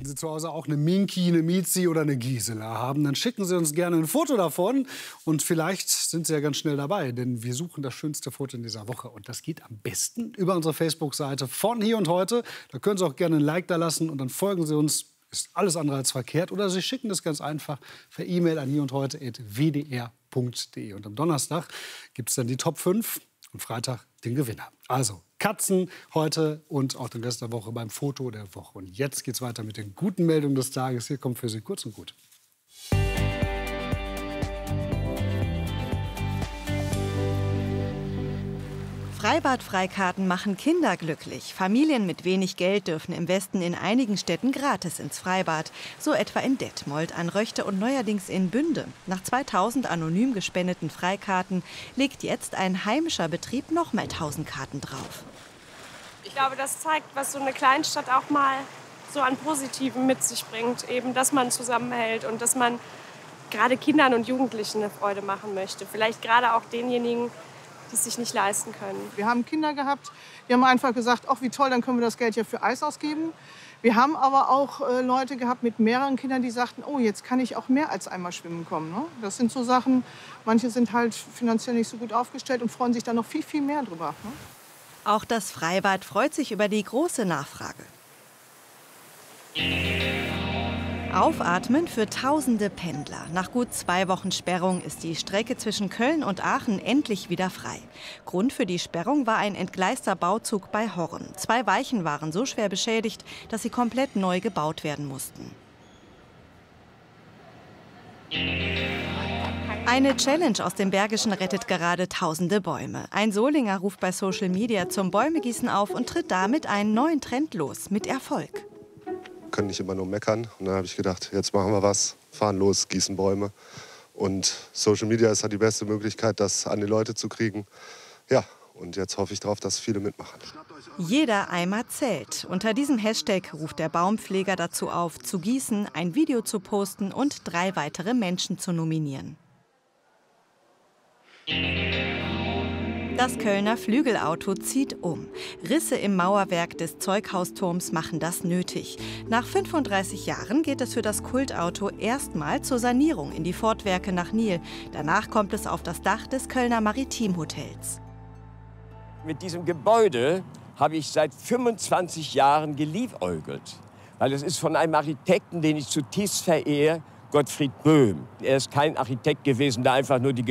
Wenn Sie zu Hause auch eine Minki, eine Miezi oder eine Gisela haben, dann schicken Sie uns gerne ein Foto davon. Und vielleicht sind Sie ja ganz schnell dabei, denn wir suchen das schönste Foto in dieser Woche. Und das geht am besten über unsere Facebook-Seite von Hier und Heute. Da können Sie auch gerne ein Like da lassen und dann folgen Sie uns. Ist alles andere als verkehrt. Oder Sie schicken das ganz einfach per E-Mail an hierundheute@wdr.de. Und am Donnerstag gibt es dann die Top 5 und Freitag den Gewinner. Also Katzen heute und auch den Rest der Woche beim Foto der Woche. Und jetzt geht's weiter mit den guten Meldungen des Tages. Hier kommt für Sie kurz und gut. Freibad-Freikarten machen Kinder glücklich. Familien mit wenig Geld dürfen im Westen in einigen Städten gratis ins Freibad. So etwa in Detmold, an Röchte und neuerdings in Bünde. Nach 2000 anonym gespendeten Freikarten legt jetzt ein heimischer Betrieb noch mal 1000 Karten drauf. Ich glaube, das zeigt, was so eine Kleinstadt auch mal so an Positiven mit sich bringt. Eben, dass man zusammenhält und dass man gerade Kindern und Jugendlichen eine Freude machen möchte. Vielleicht gerade auch denjenigen, die es sich nicht leisten können. Wir haben Kinder gehabt, die haben einfach gesagt, ach wie toll, dann können wir das Geld ja für Eis ausgeben. Wir haben aber auch Leute gehabt mit mehreren Kindern, die sagten, oh, jetzt kann ich auch mehr als einmal schwimmen kommen. Ne? Das sind so Sachen, manche sind halt finanziell nicht so gut aufgestellt und freuen sich dann noch viel, viel mehr drüber. Ne? Auch das Freibad freut sich über die große Nachfrage. Aufatmen für tausende Pendler. Nach gut 2 Wochen Sperrung ist die Strecke zwischen Köln und Aachen endlich wieder frei. Grund für die Sperrung war ein entgleister Bauzug bei Horn. 2 Weichen waren so schwer beschädigt, dass sie komplett neu gebaut werden mussten. Eine Challenge aus dem Bergischen rettet gerade tausende Bäume. Ein Solinger ruft bei Social Media zum Bäumegießen auf und tritt damit einen neuen Trend los, mit Erfolg. Können nicht immer nur meckern. Und dann habe ich gedacht, jetzt machen wir was, fahren los, gießen Bäume. Und Social Media ist halt die beste Möglichkeit, das an die Leute zu kriegen. Ja, und jetzt hoffe ich darauf, dass viele mitmachen. Jeder Eimer zählt. Unter diesem Hashtag ruft der Baumpfleger dazu auf, zu gießen, ein Video zu posten und 3 weitere Menschen zu nominieren. Das Kölner Flügelauto zieht um. Risse im Mauerwerk des Zeughausturms machen das nötig. Nach 35 Jahren geht es für das Kultauto erstmal zur Sanierung in die Fortwerke nach Nil. Danach kommt es auf das Dach des Kölner Maritimhotels. Mit diesem Gebäude habe ich seit 25 Jahren geliebäugelt. Weil es ist von einem Architekten, den ich zutiefst verehre, Gottfried Böhm. Er ist kein Architekt gewesen, der einfach nur die